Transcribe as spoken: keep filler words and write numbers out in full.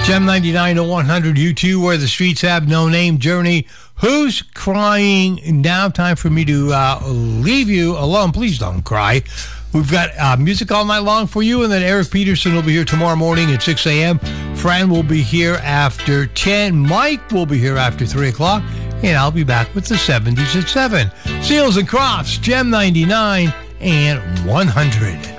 Gem ninety-nine to one hundred, U two, Where the Streets Have No Name, Journey. Who's Crying Now? Time for me to uh, leave you alone. Please don't cry. We've got uh, music all night long for you, and then Eric Peterson will be here tomorrow morning at six a.m. Fran will be here after ten. Mike will be here after three o'clock, and I'll be back with the seventies at seven. Seals and Crofts, Gem ninety-nine and one hundred.